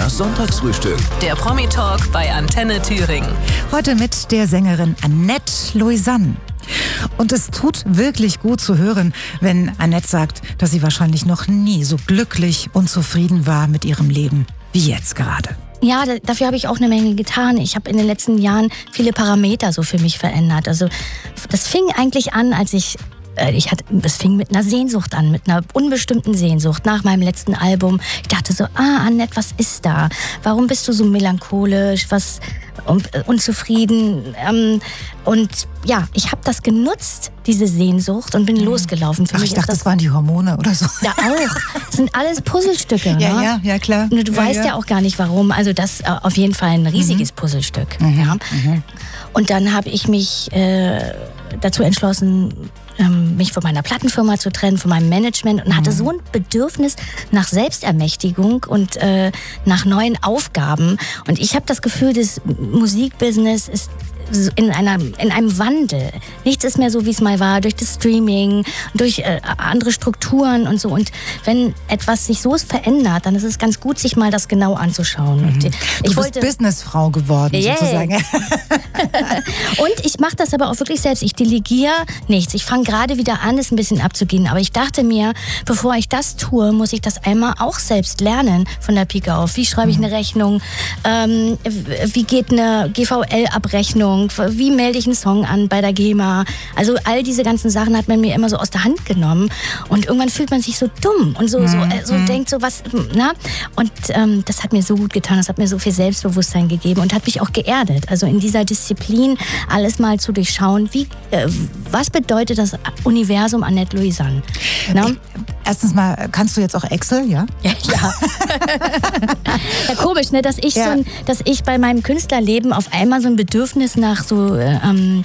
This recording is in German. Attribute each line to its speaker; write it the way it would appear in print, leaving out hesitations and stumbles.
Speaker 1: Das Sonntagsfrühstück.
Speaker 2: Der Promi-Talk bei Antenne Thüringen.
Speaker 3: Heute mit der Sängerin Annette Louisanne. Und es tut wirklich gut zu hören, wenn Annette sagt, dass sie wahrscheinlich noch nie so glücklich und zufrieden war mit ihrem Leben wie jetzt gerade.
Speaker 4: Ja, dafür habe ich auch eine Menge getan. Ich habe in den letzten Jahren viele Parameter so für mich verändert. Also das fing eigentlich an, als das fing mit einer Sehnsucht an, mit einer unbestimmten Sehnsucht nach meinem letzten Album. Ich dachte so, Annette, was ist da? Warum bist du so melancholisch, unzufrieden? Und ja, ich habe das genutzt, diese Sehnsucht, und bin losgelaufen.
Speaker 3: Ich dachte, das waren die Hormone oder so.
Speaker 4: Ja, auch. Das sind alles Puzzlestücke.
Speaker 3: Ja, ja, klar.
Speaker 4: Du weißt ja auch gar nicht, warum. Also das auf jeden Fall ein riesiges Puzzlestück. Ja. Und dann habe ich mich dazu entschlossen, mich von meiner Plattenfirma zu trennen, von meinem Management, und hatte so ein Bedürfnis nach Selbstermächtigung und nach neuen Aufgaben. Und ich habe das Gefühl, das Musikbusiness ist in einem Wandel. Nichts ist mehr so, wie es mal war, durch das Streaming, durch andere Strukturen und so. Und wenn etwas sich so verändert, dann ist es ganz gut, sich mal das genau anzuschauen. Und
Speaker 3: du bist Businessfrau geworden, sozusagen.
Speaker 4: Und ich mache das aber auch wirklich selbst. Ich delegiere nichts. Ich fange gerade wieder an, es ein bisschen abzugehen. Aber ich dachte mir, bevor ich das tue, muss ich das einmal auch selbst lernen von der Pike auf. Wie schreibe ich eine Rechnung? Wie geht eine GVL-Abrechnung? Wie melde ich einen Song an bei der GEMA? Also all diese ganzen Sachen hat man mir immer so aus der Hand genommen. Und irgendwann fühlt man sich so dumm und so denkt so was, na? Und das hat mir so gut getan, das hat mir so viel Selbstbewusstsein gegeben und hat mich auch geerdet. Also in dieser Disziplin alles mal zu durchschauen, was bedeutet das Universum Annette Louisanne?
Speaker 3: Erstens mal, kannst du jetzt auch Excel, ja?
Speaker 4: Ja. Ja, komisch, ne? Dass ich bei meinem Künstlerleben auf einmal so ein Bedürfnis nach so